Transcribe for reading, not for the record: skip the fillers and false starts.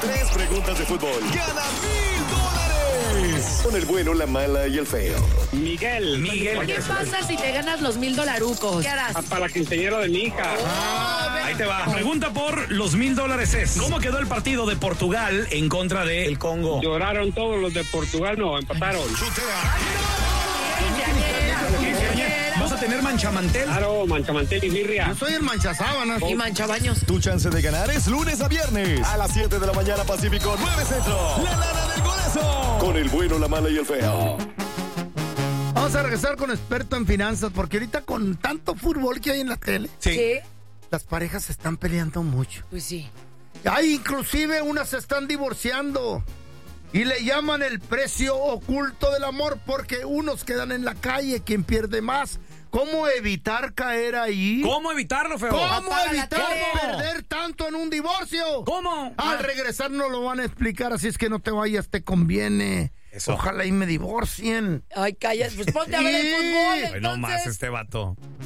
3 preguntas de fútbol. ¡Gana $1,000! Con el bueno, la mala y el feo. Miguel. ¿Qué pasa si te ganas los $1,000? ¿Qué harás? Para la quinceañera de mi hija. Ahí te va. Pregunta por los $1,000 es: ¿cómo quedó el partido de Portugal en contra del Congo? Lloraron todos los de Portugal, no, empataron. ¿Vas a tener manchamantel? Claro, manchamantel y birria. Yo soy el manchasábanas. Y manchabaños. Tu chance de ganar es lunes a viernes a las 7 de la mañana Pacífico, 9 Centro. La lana del golazo. Con el bueno, la mala y el feo. Vamos a regresar con experto en finanzas, porque ahorita con tanto fútbol que hay en la tele, Sí. las parejas se están peleando mucho. Pues sí. Hay inclusive unas se están divorciando y le llaman el precio oculto del amor, porque unos quedan en la calle, quien pierde más. ¿Cómo evitar caer ahí? ¿Cómo evitarlo, feo? ¿Cómo Apaga la evitar tele. perder tanto en un divorcio? ¿Cómo? Al regresar nos lo van a explicar, así es que no te vayas, te conviene. Eso. Ojalá y me divorcien. Ay, calla. Pues ponte a ver el fútbol, Ay, no más entonces. este vato.